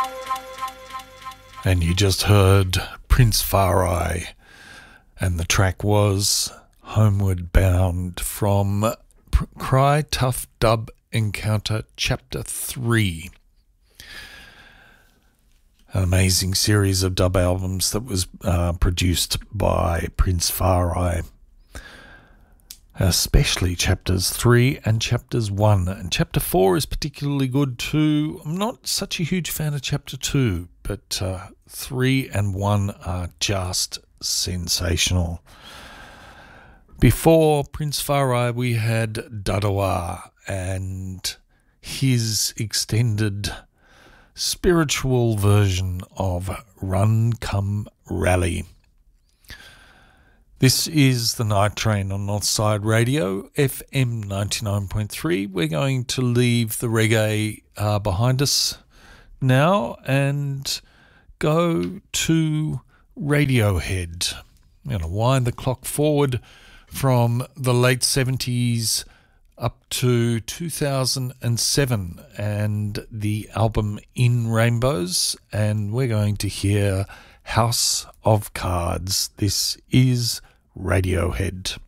And you just heard Prince Farai, and the track was Homeward Bound from Cry Tough Dub Encounter Chapter 3. An amazing series of dub albums that was produced by Prince Farai, especially Chapters 3 and Chapters 1. And Chapter 4 is particularly good too. I'm not such a huge fan of Chapter 2, but 3 and 1 are just sensational. Before Prince Farai, we had Dadawa and his extended spiritual version of Run Come Rally. This is the Night Train on Northside Radio, FM 99.3. We're going to leave the reggae behind us now and go to Radiohead. I'm going to wind the clock forward from the late 70s up to 2007 and the album In Rainbows, and we're going to hear House of Cards. This is Radiohead.